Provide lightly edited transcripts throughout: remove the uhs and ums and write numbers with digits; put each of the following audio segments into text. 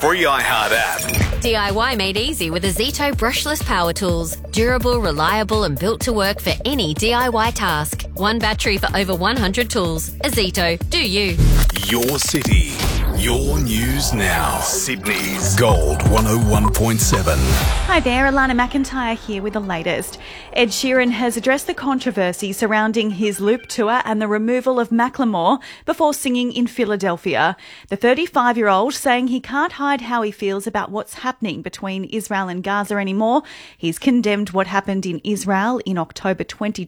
free iHeart app. DIY made easy with Azito brushless power tools. Durable, reliable and built to work for any DIY task. One battery for over 100 tools. Azito, do you. Your city, your news now. Sydney's Gold 101.7. Hi there, Alana McIntyre here with the latest. Ed Sheeran has addressed the controversy surrounding his Loop tour and the removal of Macklemore before singing in Philadelphia. The 35-year-old saying he can't hide how he feels about what's happening between Israel and Gaza anymore. He's condemned what happened in Israel in October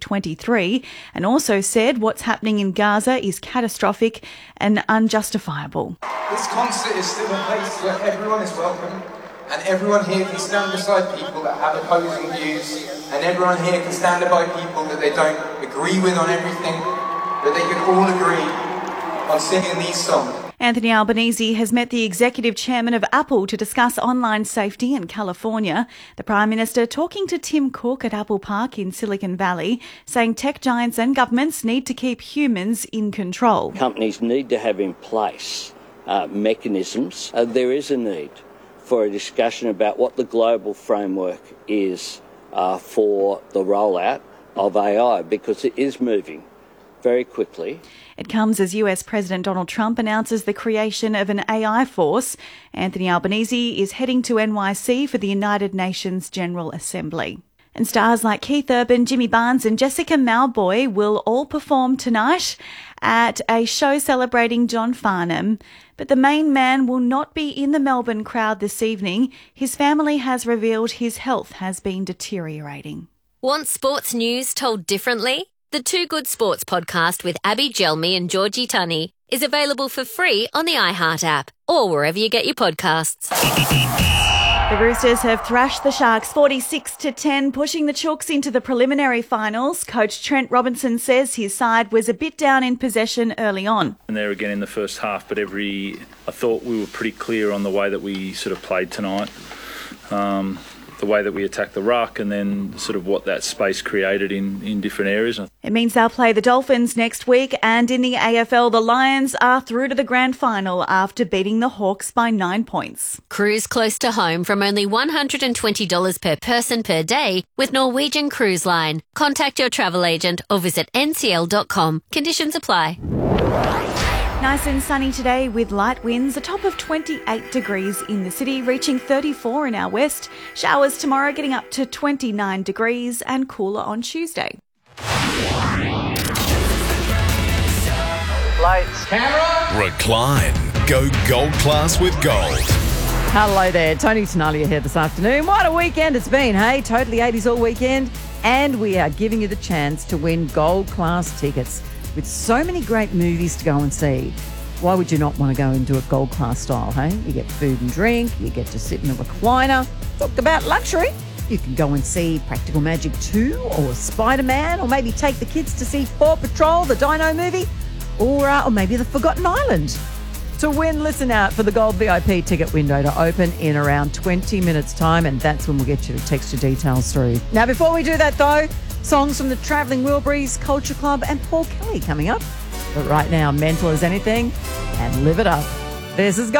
2023 and also said what's happening in Gaza is catastrophic and unjustifiable. This concert is still a place where everyone is welcome and everyone here can stand beside people that have opposing views and everyone here can stand by people that they don't agree with on everything, but they can all agree on singing these songs. Anthony Albanese has met the executive chairman of Apple to discuss online safety in California. The Prime Minister talking to Tim Cook at Apple Park in Silicon Valley, saying tech giants and governments need to keep humans in control. Companies need to have in place mechanisms. There is a need for a discussion about what the global framework is for the rollout of AI, because it is moving very quickly. It comes as US President Donald Trump announces the creation of an AI force. Anthony Albanese is heading to NYC for the United Nations General Assembly. And stars like Keith Urban, Jimmy Barnes and Jessica Mauboy will all perform tonight at a show celebrating John Farnham. But the main man will not be in the Melbourne crowd this evening. His family has revealed his health has been deteriorating. Want sports news told differently? The Two Good Sports podcast with Abby Gelmi and Georgie Tunney is available for free on the iHeart app or wherever you get your podcasts. The Roosters have thrashed the Sharks 46-10, pushing the Chooks into the preliminary finals. Coach Trent Robinson says his side was a bit down in possession early on. And there again in the first half, but I thought we were pretty clear on the way that we sort of played tonight. The way that we attacked the ruck and then sort of what that space created in different areas. It means they'll play the Dolphins next week, and in the AFL, the Lions are through to the grand final after beating the Hawks by 9 points. Cruise close to home from only $120 per person per day with Norwegian Cruise Line. Contact your travel agent or visit ncl.com. Conditions apply. Nice and sunny today with light winds, a top of 28 degrees in the city, reaching 34 in our west. Showers tomorrow getting up to 29 degrees and cooler on Tuesday. Lights, camera, Recline. Go gold class with gold. Hello there, Tony Tenalia here this afternoon. What a weekend it's been, hey? Totally 80s all weekend. And we are giving you the chance to win gold class tickets. With so many great movies to go and see, why would you not want to go and do it gold class style, hey? You get food and drink, you get to sit in a recliner. Talk about luxury. You can go and see Practical Magic 2 or Spider-Man, or maybe take the kids to see Paw Patrol, the Dino movie, or maybe The Forgotten Island. To win, listen out for the gold VIP ticket window to open in around 20 minutes' time, and that's when we'll get you to text your details through. Now, before we do that, though, songs from the Travelling Wilburys, Culture Club and Paul Kelly coming up. But right now, Mental as Anything and Live It Up. This is